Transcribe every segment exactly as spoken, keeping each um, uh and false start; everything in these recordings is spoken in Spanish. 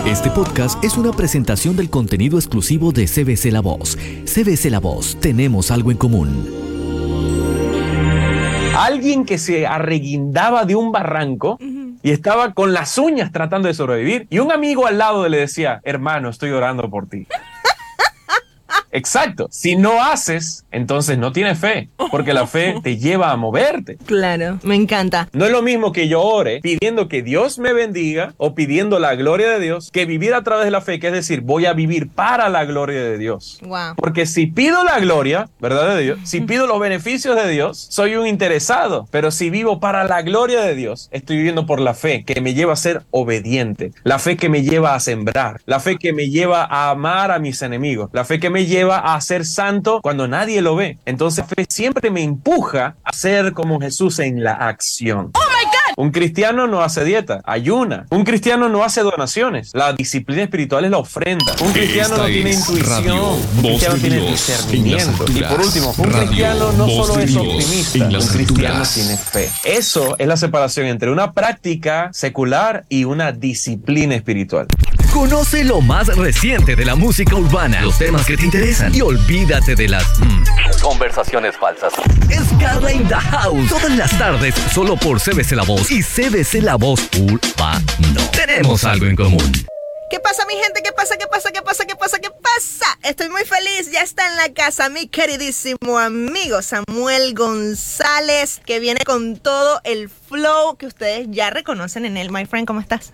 Este podcast es una presentación del contenido exclusivo de C B C La Voz. C B C La Voz, tenemos algo en común. Alguien que se arreguindaba de un barranco uh-huh. y estaba con las uñas tratando de sobrevivir, y un amigo al lado le decía: hermano, estoy orando por ti. Exacto. Si no haces, entonces no tienes fe, porque la fe te lleva a moverte. Claro, me encanta. No es lo mismo que yo ore pidiendo que Dios me bendiga o pidiendo la gloria de Dios, que vivir a través de la fe, que es decir, voy a vivir para la gloria de Dios. Wow. Porque si pido la gloria, ¿verdad? De Dios, si pido los beneficios de Dios, soy un interesado. Pero si vivo para la gloria de Dios, estoy viviendo por la fe que me lleva a ser obediente, la fe que me lleva a sembrar, la fe que me lleva a amar a mis enemigos, la fe que me lleva a ser santo cuando nadie lo ve. Entonces, fe siempre me empuja a ser como Jesús en la acción. ¡Oh, my God! Un cristiano no hace dieta, ayuna. Un cristiano no hace donaciones. La disciplina espiritual es la ofrenda. Un cristiano Esta no tiene intuición. Radio, un cristiano tiene discernimiento. Y por último, un radio, cristiano no solo es optimista, un cristiano tiene fe. Eso es la separación entre una práctica secular y una disciplina espiritual. Conoce lo más reciente de la música urbana, los temas que te interesan y olvídate de las mm, conversaciones falsas. Es Carla in the House, todas las tardes, solo por C B C La Voz y C B C La Voz Urbano. Tenemos algo en común. ¿Qué pasa, mi gente? ¿Qué pasa? ¿Qué pasa? ¿Qué pasa? ¿Qué pasa? ¿Qué pasa? Estoy muy feliz. Ya está en la casa mi queridísimo amigo Samuel González, que viene con todo el flow que ustedes ya reconocen en él. My friend, ¿cómo estás?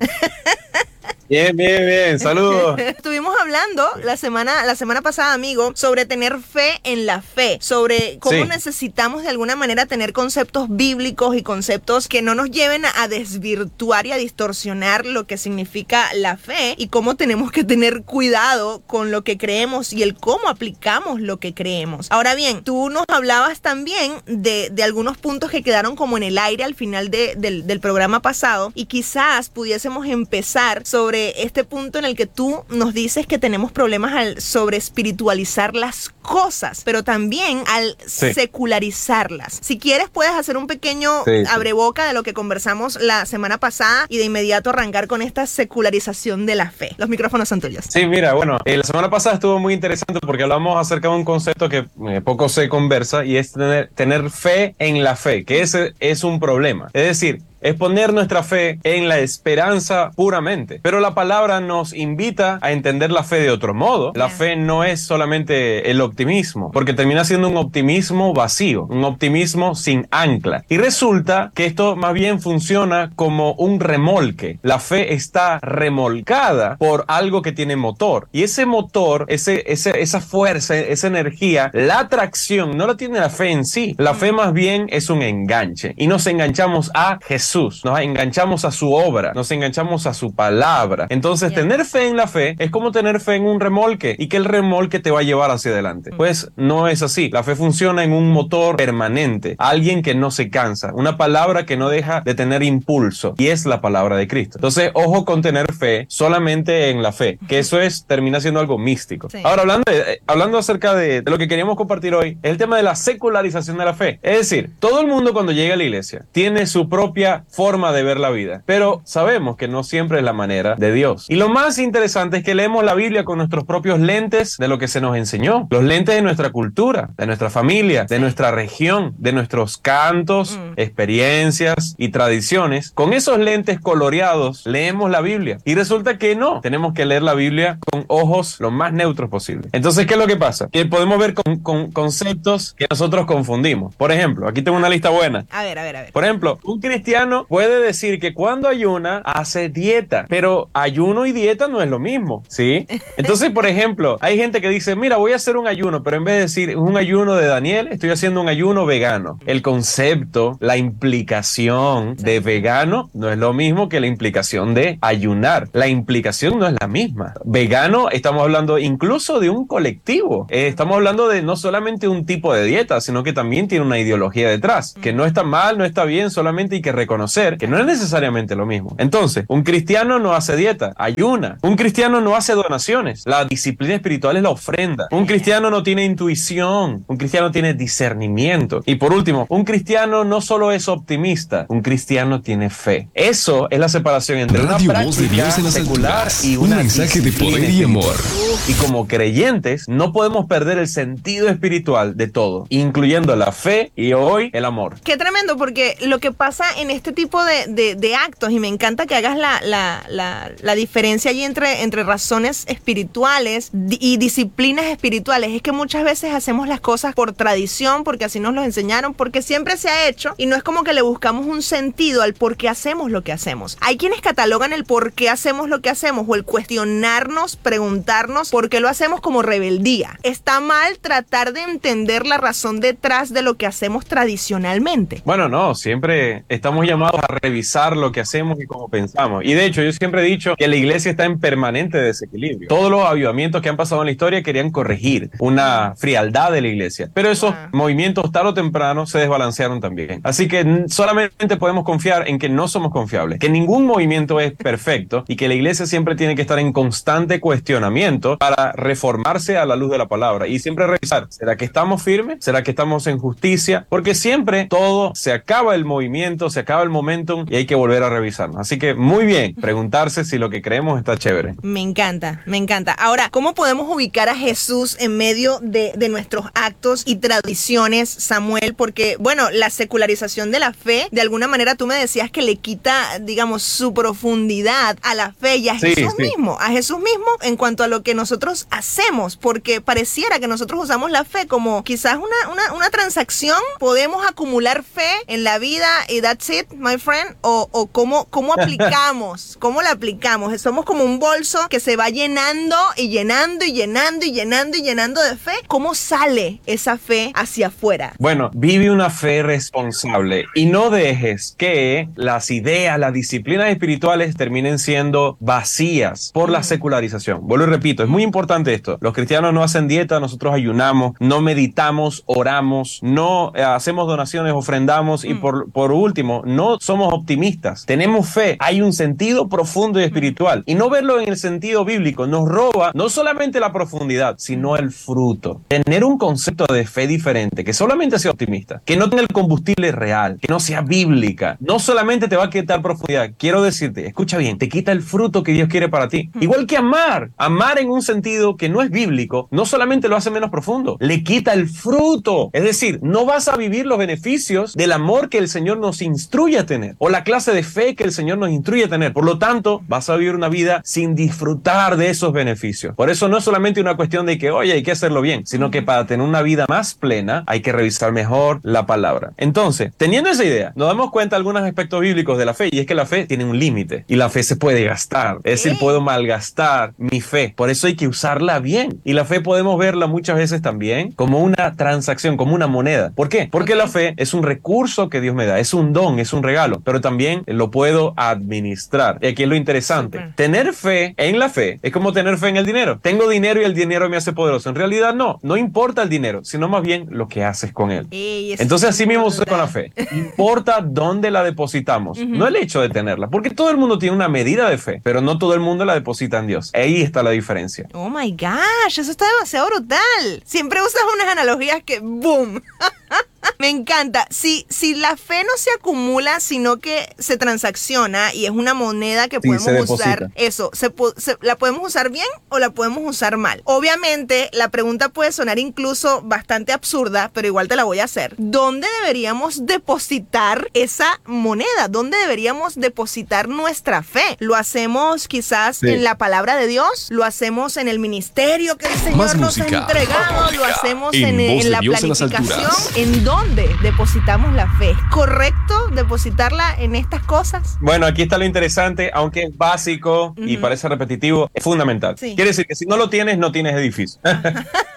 Bien, bien, bien. Saludos. Estuvimos hablando la semana, la semana pasada, amigo, sobre tener fe en la fe, sobre cómo sí. necesitamos de alguna manera tener conceptos bíblicos y conceptos que no nos lleven a desvirtuar y a distorsionar lo que significa la fe, y cómo tenemos que tener cuidado con lo que creemos y el cómo aplicamos lo que creemos. Ahora bien, tú nos hablabas también de, de algunos puntos que quedaron como en el aire al final de, del, del programa pasado, y quizás pudiésemos empezar sobre este punto en el que tú nos dices que tenemos problemas al sobre espiritualizar las cosas, pero también al sí. secularizarlas. Si quieres, puedes hacer un pequeño sí, sí. abreboca de lo que conversamos la semana pasada y de inmediato arrancar con esta secularización de la fe. Los micrófonos son tuyos. Sí, mira, bueno, eh, la semana pasada estuvo muy interesante porque hablamos acerca de un concepto que eh, poco se conversa, y es tener, tener fe en la fe, que ese es un problema. Es decir, es poner nuestra fe en la esperanza puramente. Pero la palabra nos invita a entender la fe de otro modo. La fe no es solamente el optimismo, porque termina siendo un optimismo vacío, un optimismo sin ancla. Y resulta que esto más bien funciona como un remolque. La fe está remolcada por algo que tiene motor. Y ese motor, ese, ese, esa fuerza, esa energía, la atracción, no la tiene la fe en sí. La fe más bien es un enganche. Y nos enganchamos a Jesús. Nos enganchamos a su obra, nos enganchamos a su palabra. Entonces, yeah. tener fe en la fe es como tener fe en un remolque, y que el remolque te va a llevar hacia adelante. Mm. Pues no es así. La fe funciona en un motor permanente, alguien que no se cansa, una palabra que no deja de tener impulso, y es la palabra de Cristo. Entonces, ojo con tener fe solamente en la fe, que eso es, termina siendo algo místico. Sí. Ahora, hablando, de, hablando acerca de, de lo que queríamos compartir hoy, es el tema de la secularización de la fe. Es decir, todo el mundo cuando llega a la iglesia tiene su propia forma de ver la vida, pero sabemos que no siempre es la manera de Dios. Y lo más interesante es que leemos la Biblia con nuestros propios lentes de lo que se nos enseñó, los lentes de nuestra cultura, de nuestra familia, de nuestra región, de nuestros cantos, mm. experiencias y tradiciones. Con esos lentes coloreados leemos la Biblia, y resulta que no, tenemos que leer la Biblia con ojos lo más neutros posible. Entonces, ¿qué es lo que pasa? Que podemos ver con, con conceptos que nosotros confundimos. Por ejemplo, aquí tengo una lista buena. A ver, a ver, a ver. Por ejemplo, un cristiano puede decir que cuando ayuna hace dieta, pero ayuno y dieta no es lo mismo, ¿sí? Entonces, por ejemplo, hay gente que dice, mira, voy a hacer un ayuno, pero en vez de decir un ayuno de Daniel, estoy haciendo un ayuno vegano. El concepto, la implicación de vegano no es lo mismo que la implicación de ayunar. La implicación no es la misma. Vegano, estamos hablando incluso de un colectivo. Eh, estamos hablando de no solamente un tipo de dieta, sino que también tiene una ideología detrás, que no está mal, no está bien, solamente hay que reconocer reconocer que no es necesariamente lo mismo. Entonces, un cristiano no hace dieta, ayuna. Un cristiano no hace donaciones. La disciplina espiritual es la ofrenda. Un cristiano no tiene intuición. Un cristiano tiene discernimiento. Y por último, un cristiano no solo es optimista, un cristiano tiene fe. Eso es la separación entre Radio una Voz de práctica Dios en las secular alturas. y Un una mensaje de disciplina poder y amor. espiritual. Y como creyentes, no podemos perder el sentido espiritual de todo, incluyendo la fe y hoy el amor. Qué tremendo, porque lo que pasa en este tipo de, de, de actos, y me encanta que hagas la, la, la, la diferencia allí entre, entre razones espirituales y disciplinas espirituales, es que muchas veces hacemos las cosas por tradición, porque así nos lo enseñaron, porque siempre se ha hecho, y no es como que le buscamos un sentido al por qué hacemos lo que hacemos. Hay quienes catalogan el por qué hacemos lo que hacemos, o el cuestionarnos, preguntarnos por qué lo hacemos como rebeldía. Está mal tratar de entender la razón detrás de lo que hacemos tradicionalmente. Bueno, no, siempre estamos llamados a revisar lo que hacemos y cómo pensamos. Y de hecho, yo siempre he dicho que la iglesia está en permanente desequilibrio. Todos los avivamientos que han pasado en la historia querían corregir una frialdad de la iglesia, pero esos ah. movimientos tarde o temprano se desbalancearon también. Así que solamente podemos confiar en que no somos confiables, que ningún movimiento es perfecto y que la iglesia siempre tiene que estar en constante cuestionamiento para reformarse a la luz de la palabra y siempre revisar, ¿será que estamos firmes? ¿Será que estamos en justicia? Porque siempre todo se acaba el movimiento, se acaba el momentum y hay que volver a revisarnos. Así que muy bien, preguntarse si lo que creemos está chévere. Me encanta, me encanta. Ahora, ¿cómo podemos ubicar a Jesús en medio de, de nuestros actos y tradiciones, Samuel? Porque, bueno, la secularización de la fe, de alguna manera tú me decías que le quita, digamos, su profundidad a la fe y a sí, Jesús sí. mismo, a Jesús mismo en cuanto a lo que nosotros hacemos, porque pareciera que nosotros usamos la fe como quizás una, una, una transacción, podemos acumular fe en la vida y that's it, my friend, o, o cómo, cómo aplicamos, cómo la aplicamos. Somos como un bolso que se va llenando y llenando y llenando y llenando y llenando de fe. ¿Cómo sale esa fe hacia afuera? Bueno, vive una fe responsable y no dejes que las ideas, las disciplinas espirituales terminen siendo vacías por la secularización. Vuelvo y repito, es muy importante esto. Los cristianos no hacen dieta, nosotros ayunamos, no meditamos, oramos, no eh, hacemos donaciones, ofrendamos y por, por último, no somos optimistas. Tenemos fe, hay un sentido profundo y espiritual y no verlo en el sentido bíblico nos roba no solamente la profundidad, sino el fruto. Tener un concepto de fe diferente, que solamente sea optimista, que no tenga el combustible real, que no sea bíblica, no solamente te va a quitar profundidad, quiero decirte, escucha bien, te quita el fruto que Dios quiere para ti. Igual que amar, amar en un sentido que no es bíblico, no solamente lo hace menos profundo, le quita el fruto. Es decir, no vas a vivir los beneficios del amor que el Señor nos instruye a tener, o la clase de fe que el Señor nos instruye a tener. Por lo tanto, vas a vivir una vida sin disfrutar de esos beneficios. Por eso no es solamente una cuestión de que, oye, hay que hacerlo bien, sino que para tener una vida más plena, hay que revisar mejor la palabra. Entonces, teniendo esa idea, nos damos cuenta de algunos aspectos bíblicos de la fe, y es que la fe tiene un límite, y la fe se puede gastar. Es decir, puedo malgastar mi fe. Por eso hay que usarla bien. Y la fe podemos verla muchas veces también como una transacción, como una moneda. ¿Por qué? Porque okay. la fe es un recurso que Dios me da, es un don, es un regalo, pero también lo puedo administrar. Y aquí es lo interesante. Super. Tener fe en la fe es como tener fe en el dinero. Tengo dinero y el dinero me hace poderoso. En realidad no, no importa el dinero, sino más bien lo que haces con él. Ey, Entonces así mismo sucede con la fe. Importa dónde la depositamos, uh-huh. no el hecho de tenerla, porque todo el mundo tiene una medida de fe, pero no todo el mundo la deposita en Dios. Ahí está la diferencia. Oh my gosh, eso está demasiado brutal. Siempre usas unas analogías que ¡boom! Me encanta. Si, si la fe no se acumula, sino que se transacciona y es una moneda que sí, podemos usar, eso, se, se, ¿la podemos usar bien o la podemos usar mal? Obviamente, la pregunta puede sonar incluso bastante absurda, pero igual te la voy a hacer. ¿Dónde deberíamos depositar esa moneda? ¿Dónde deberíamos depositar nuestra fe? ¿Lo hacemos quizás sí. en la palabra de Dios? ¿Lo hacemos en el ministerio que el Señor Más nos música. ha entregado? ¿Lo hacemos en, en, en la planificación? ¿En dónde depositamos la fe? ¿Es correcto depositarla en estas cosas? Bueno, aquí está lo interesante, aunque es básico uh-huh. y parece repetitivo, es fundamental. Sí. Quiere decir que si no lo tienes, no tienes edificio.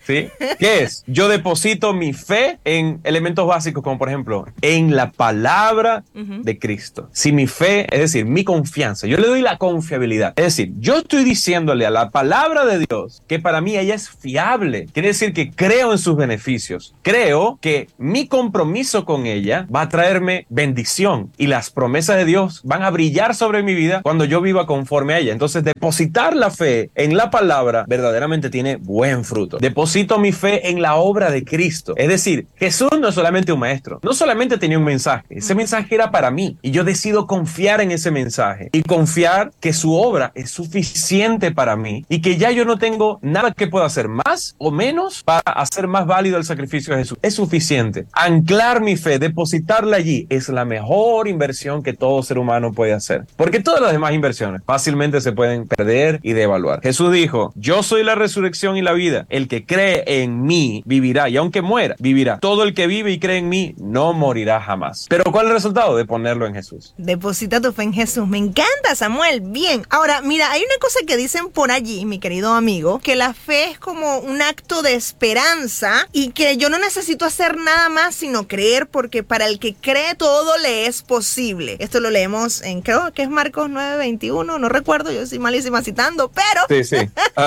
¿Sí? ¿Qué es? Yo deposito mi fe en elementos básicos como por ejemplo en la palabra uh-huh. de Cristo. Si mi fe, es decir, mi confianza, yo le doy la confiabilidad. Es decir, yo estoy diciéndole a la palabra de Dios que para mí ella es fiable. Quiere decir que creo en sus beneficios. Creo que mi compromiso con ella va a traerme bendición y las promesas de Dios van a brillar sobre mi vida cuando yo viva conforme a ella. Entonces, depositar la fe en la palabra verdaderamente tiene buen fruto. Deposito mi fe en la obra de Cristo. Es decir, Jesús no es solamente un maestro, no solamente tenía un mensaje, ese mensaje era para mí y yo decido confiar en ese mensaje y confiar que su obra es suficiente para mí y que ya yo no tengo nada que pueda hacer más o menos para hacer más válido el sacrificio de Jesús. Es suficiente. Anclar mi fe, depositarla allí es la mejor inversión que todo ser humano puede hacer, porque todas las demás inversiones fácilmente se pueden perder y devaluar. Jesús dijo, yo soy la resurrección y la vida, el que cree en mí vivirá y aunque muera, vivirá. Todo el que vive y cree en mí no morirá jamás. Pero ¿cuál es el resultado? De ponerlo en Jesús. Deposita tu fe en Jesús. Me encanta, Samuel. Bien. Ahora, mira, hay una cosa que dicen por allí, mi querido amigo, que la fe es como un acto de esperanza y que yo no necesito hacer nada más sino creer, porque para el que cree todo le es posible. Esto lo leemos en, creo que es Marcos nueve veintiuno, no recuerdo, yo soy malísima citando, pero sí, sí.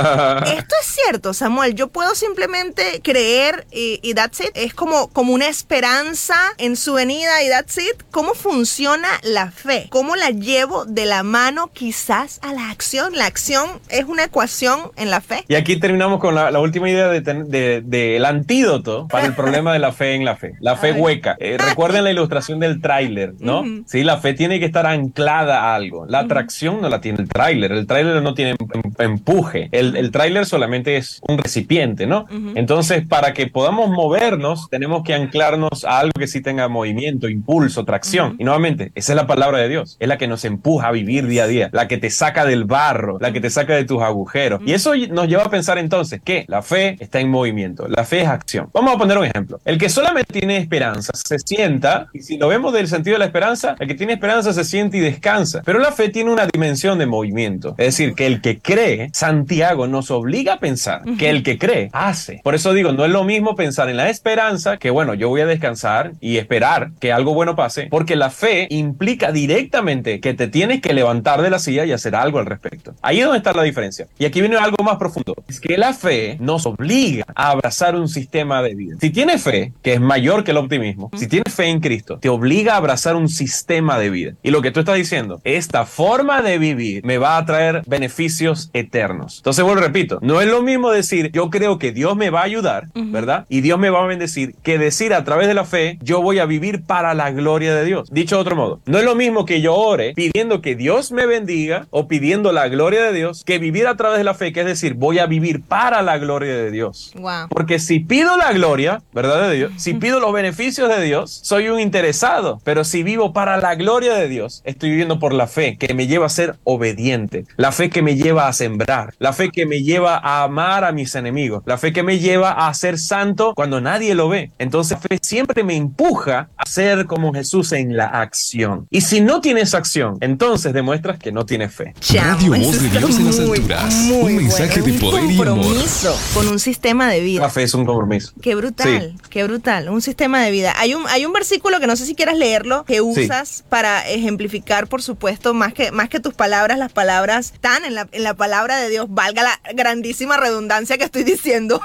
Esto es cierto, Samuel. Yo puedo simplemente creer y, y that's it. Es como, como una esperanza en su venida y that's it. ¿Cómo funciona la fe? ¿Cómo la llevo de la mano quizás a la acción? La acción es una ecuación en la fe. Y aquí terminamos con la, la última idea de, de, de, de el antídoto para el problema de la fe en la fe. La fe Ay. hueca. Eh, recuerden la ilustración del tráiler, ¿no? Uh-huh. Sí, la fe tiene que estar anclada a algo. La uh-huh. atracción no la tiene el tráiler. El tráiler no tiene empuje. El, el tráiler solamente es un recipiente, ¿no? Uh-huh. Entonces, para que podamos movernos, tenemos que anclarnos a algo que sí tenga movimiento, impulso, tracción. Uh-huh. Y nuevamente, esa es la palabra de Dios. Es la que nos empuja a vivir día a día, la que te saca del barro, la que te saca de tus agujeros. Uh-huh. Y eso nos lleva a pensar entonces que la fe está en movimiento, la fe es acción. Vamos a poner un ejemplo. El que solamente tiene esperanza se sienta, y si lo vemos del sentido de la esperanza, el que tiene esperanza se siente y descansa. Pero la fe tiene una dimensión de movimiento. Es decir, que el que cree, Santiago nos obliga a pensar uh-huh. que el que cree hace. Por eso digo, no es lo mismo pensar en la esperanza, que bueno, yo voy a descansar y esperar que algo bueno pase, porque la fe implica directamente que te tienes que levantar de la silla y hacer algo al respecto. Ahí es donde está la diferencia. Y aquí viene algo más profundo. Es que la fe nos obliga a abrazar un sistema de vida. Si tienes fe, que es mayor que el optimismo, uh-huh. si tienes fe en Cristo, te obliga a abrazar un sistema de vida. Y lo que tú estás diciendo, esta forma de vivir me va a traer beneficios eternos. Entonces, bueno, repito, no es lo mismo decir, yo creo que Dios me va a ayudar, uh-huh. ¿verdad? Y Dios me va a bendecir, que decir a través de la fe, yo voy a vivir para la gloria de Dios. Dicho de otro modo, no es lo mismo que yo ore pidiendo que Dios me bendiga o pidiendo la gloria de Dios, que vivir a través de la fe, que es decir, voy a vivir para la gloria de Dios. Wow. Porque si pido la gloria, ¿verdad? De Dios, si pido los beneficios de Dios, soy un interesado. Pero si vivo para la gloria de Dios, estoy viviendo por la fe que me lleva a ser obediente, la fe que me lleva a sembrar, la fe que me lleva a amar a mis enemigos, la fe que me lleva a ser santo cuando nadie lo ve. Entonces, la fe siempre me empuja a ser como Jesús en la acción. Y si no tienes acción, entonces demuestras que no tienes fe. Radio Voz de Dios en las alturas. Un mensaje de poder y amor. Un compromiso con un sistema de vida. La fe es un compromiso. Qué brutal, sí. qué brutal. Un sistema de vida. Hay un, hay un versículo que no sé si quieras leerlo, que usas sí. para ejemplificar, por supuesto, más que, más que tus palabras, las palabras están en la, en la palabra de Dios. Valga la grandísima redundancia que estoy diciendo.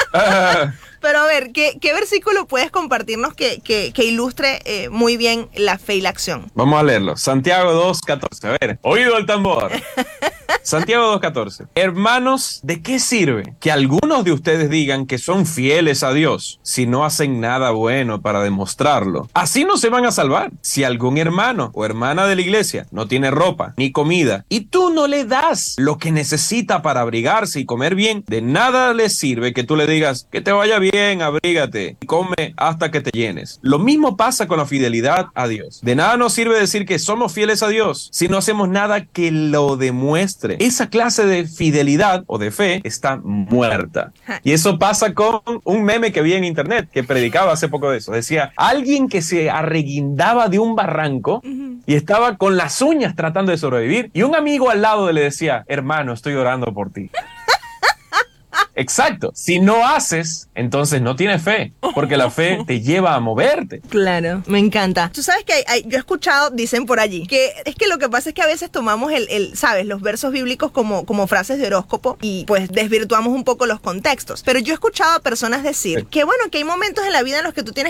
Ah. Pero a ver, ¿qué, qué versículo puedes compartirnos que, que, que ilustre eh, muy bien la fe y la acción? Vamos a leerlo. Santiago dos catorce. A ver, oído el tambor. Santiago dos catorce. Hermanos, ¿de qué sirve que algunos de ustedes digan que son fieles a Dios si no hacen nada bueno para demostrarlo? Así no se van a salvar. Si algún hermano o hermana de la iglesia no tiene ropa ni comida y tú no le das lo que necesita para abrigarse y comer bien, de nada le sirve que tú le digas que te vaya bien, abrígate y come hasta que te llenes. Lo mismo pasa con la fidelidad a Dios. De nada nos sirve decir que somos fieles a Dios si no hacemos nada que lo demuestre. Esa clase de fidelidad o de fe está muerta. Y eso pasa con un meme que vi en internet que predicaba hace poco de eso. Decía, alguien que se arreguindaba de un barranco uh-huh. y estaba con las uñas tratando de sobrevivir y un amigo al lado le decía, hermano, estoy orando por ti. Exacto. Si no haces, entonces no tienes fe, porque la fe te lleva a moverte. Claro, me encanta. Tú sabes que hay, hay, yo he escuchado, dicen por allí, que es que lo que pasa es que a veces tomamos el, el sabes, los versos bíblicos como, como frases de horóscopo y pues desvirtuamos un poco los contextos. Pero yo he escuchado a personas decir Sí. que bueno, que hay momentos en la vida en los que tú tienes